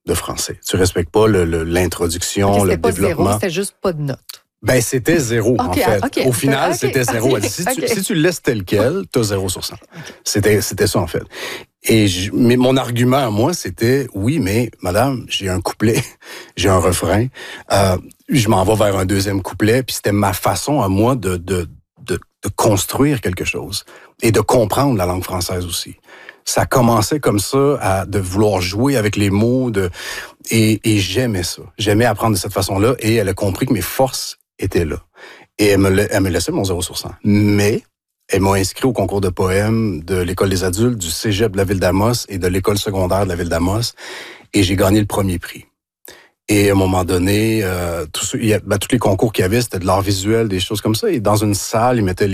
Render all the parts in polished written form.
de français. Tu respectes pas l'introduction, le pas développement. Zéro, c'était juste pas de notes. Ben, c'était 0, en fait. Okay. Au final, c'était 0. Si tu le laisses tel quel, t'as 0 sur 100. C'était ça, en fait. Mais mon argument à moi, c'était, oui, mais madame, j'ai un couplet, j'ai un refrain, je m'en vais vers un deuxième couplet, puis c'était ma façon à moi de construire quelque chose et de comprendre la langue française aussi. Ça commençait comme ça, de vouloir jouer avec les mots, et j'aimais ça. J'aimais apprendre de cette façon-là, et elle a compris que mes forces étaient là. Et elle me laissait mon 0 sur 100. Mais elle m'a inscrit au concours de poèmes de l'École des adultes, du Cégep de la ville d'Amos et de l'École secondaire de la ville d'Amos. Et j'ai gagné le premier prix. Et à un moment donné, tous les concours qu'il y avait, c'était de l'art visuel, des choses comme ça. Et dans une salle, ils mettaient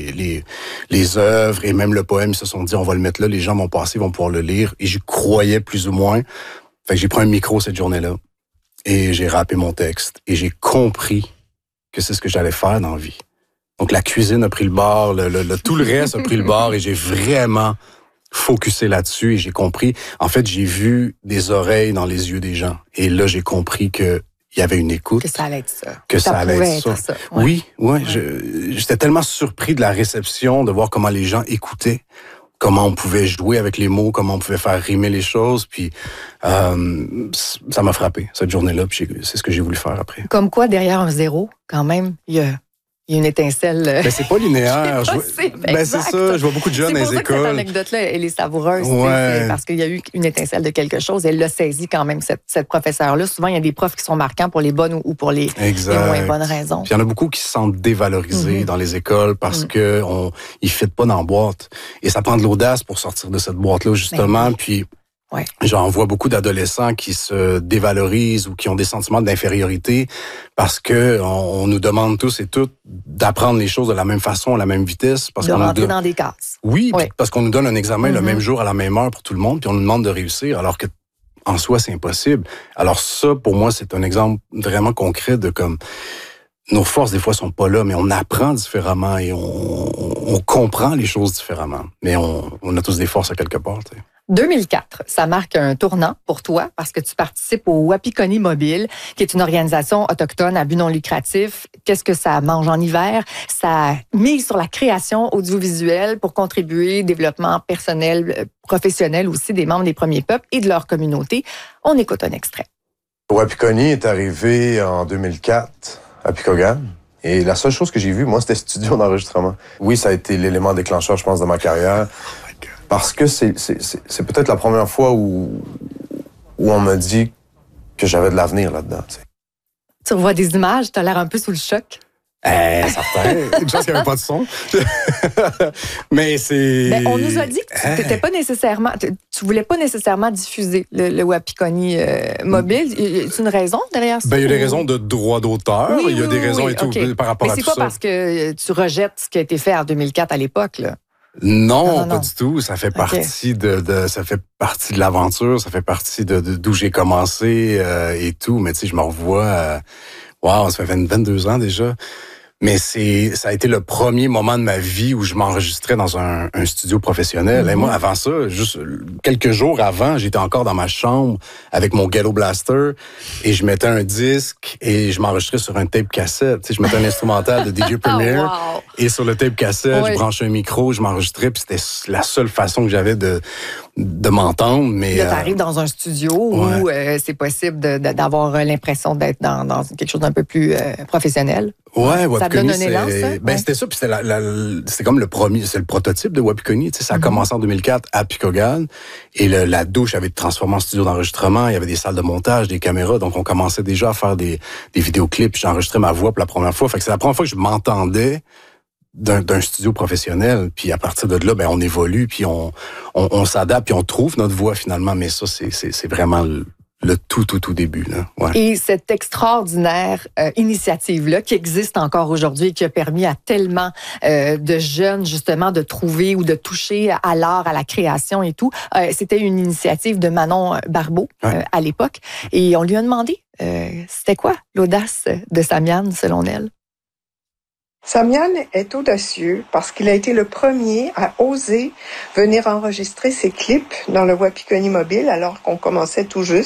les œuvres et même le poème. Ils se sont dit, on va le mettre là, les gens vont passer, ils vont pouvoir le lire. Et j'y croyais plus ou moins. Fait que j'ai pris un micro cette journée-là. Et j'ai rappé mon texte. Et j'ai compris que c'est ce que j'allais faire dans la vie. Donc, la cuisine a pris le bord, tout le reste a pris le bord, et j'ai vraiment focusé là-dessus, et j'ai compris. En fait, j'ai vu des oreilles dans les yeux des gens. Et là, j'ai compris que il y avait une écoute. Que ça allait être ça. Que ça allait être ça. Ouais. Oui. J'étais tellement surpris de la réception, de voir comment les gens écoutaient, comment on pouvait jouer avec les mots, comment on pouvait faire rimer les choses. Puis ça m'a frappé, cette journée-là. Puis c'est ce que j'ai voulu faire après. Comme quoi, derrière un 0, quand même, il y a une étincelle. Ben, c'est pas linéaire. C'est ça. Je vois beaucoup de jeunes dans les écoles. C'est pour ça que cette anecdote-là, elle est savoureuse. Ouais. C'est parce qu'il y a eu une étincelle de quelque chose. Elle l'a saisi quand même, cette professeure-là. Souvent, il y a des profs qui sont marquants pour les bonnes ou pour les moins bonnes raisons. Puis il y en a beaucoup qui se sentent dévalorisés dans les écoles parce que ils fitent pas dans la boîte. Et ça prend de l'audace pour sortir de cette boîte-là, justement. Puis j'en vois beaucoup d'adolescents qui se dévalorisent ou qui ont des sentiments d'infériorité parce que on nous demande tous et toutes d'apprendre les choses de la même façon, à la même vitesse. Parce de rentrer dans des cases. Oui, parce qu'on nous donne un examen le même jour, à la même heure pour tout le monde, puis on nous demande de réussir, alors que en soi, c'est impossible. Alors ça, pour moi, c'est un exemple vraiment concret de comme nos forces, des fois, sont pas là, mais on apprend différemment et on comprend les choses différemment. Mais on a tous des forces à quelque part, tu sais. 2004, ça marque un tournant pour toi parce que tu participes au Wapikoni Mobile, qui est une organisation autochtone à but non lucratif. Qu'est-ce que ça mange en hiver? Ça mise sur la création audiovisuelle pour contribuer au développement personnel, professionnel aussi des membres des Premiers Peuples et de leur communauté. On écoute un extrait. Wapikoni est arrivé en 2004 à Picogan. Et la seule chose que j'ai vue, moi, c'était studio d'enregistrement. Oui, ça a été l'élément déclencheur, je pense, de ma carrière. Parce que c'est peut-être la première fois où on m'a dit que j'avais de l'avenir là-dedans. Tu sais. Tu revois des images, tu as l'air un peu sous le choc. Certain. Une chance qu'il n'y avait pas de son. Mais c'est... Ben, on nous a dit que tu n'étais pas nécessairement... Tu voulais pas nécessairement diffuser le Wapikoni Mobile. Y a une raison derrière ça? Ben, il y a des raisons de droit d'auteur. Il y a des raisons et tout par rapport à tout ça. Mais c'est pas parce que tu rejettes ce qui a été fait en 2004 à l'époque, là? Non, pas du tout. Ça fait partie ça fait partie de l'aventure, ça fait partie d'où j'ai commencé et tout. Mais tu sais, je me revois. Ça fait 22 ans déjà. Mais ça a été le premier moment de ma vie où je m'enregistrais dans un studio professionnel. Et moi, avant ça, juste quelques jours avant, j'étais encore dans ma chambre avec mon Ghetto Blaster et je mettais un disque et je m'enregistrais sur un tape cassette. Tu sais, je mettais un instrumental de DJ Premier et sur le tape cassette, je branchais un micro, je m'enregistrais, puis c'était la seule façon que j'avais de m'entendre. Mais là, t'arrives dans un studio où c'est possible d'avoir l'impression d'être dans quelque chose d'un peu plus professionnel. Ouais, ça te donne un élan, ça? Ben, c'était ça, puis c'était comme c'est le prototype de Wapikoni. Tu sais, ça a commencé en 2004 à Picogan, et la douche avait été transformée en studio d'enregistrement. Il y avait des salles de montage, des caméras, donc on commençait déjà à faire des vidéoclips, puis j'enregistrais ma voix pour la première fois. Fait que c'est la première fois que je m'entendais d'un studio professionnel, puis à partir de là, ben on évolue, puis on s'adapte, puis on trouve notre voix finalement. Mais ça, c'est vraiment le tout début, là. Ouais. Et cette extraordinaire initiative-là, qui existe encore aujourd'hui et qui a permis à tellement de jeunes, justement, de trouver ou de toucher à l'art, à la création et tout, c'était une initiative de Manon Barbeau à l'époque. Et on lui a demandé, c'était quoi l'audace de Samian, selon elle? Samian est audacieux parce qu'il a été le premier à oser venir enregistrer ses clips dans le Wapikoni Mobile alors qu'on commençait tout juste.